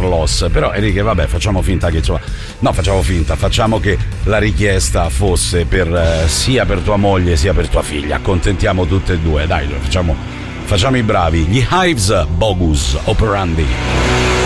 Carlos. Però Enrique, vabbè, facciamo finta che insomma, no, facciamo che la richiesta fosse per sia per tua moglie sia per tua figlia. Accontentiamo tutte e due, dai, facciamo i bravi. Gli Hives, Bogus Operandi.